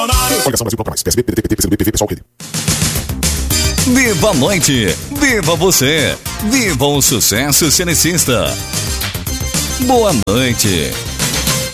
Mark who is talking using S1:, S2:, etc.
S1: Coligação Brasil Toca Mais. PSB, PDT, PT, PCdoB, PV, PSOL, PD.
S2: Viva a noite! Viva você! Viva o sucesso cenicista! Boa noite!